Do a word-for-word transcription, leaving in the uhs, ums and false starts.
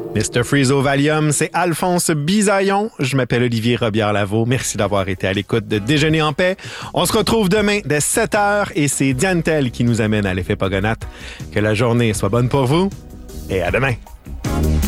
mister Freeze au Valium, c'est Alphonse Bisaillon. Je m'appelle Olivier Robillard-Lavaux. Merci d'avoir été à l'écoute de Déjeuner en paix. On se retrouve demain dès sept heures et c'est Diane Tell qui nous amène à l'effet Pogonat. Que la journée soit bonne pour vous et à demain.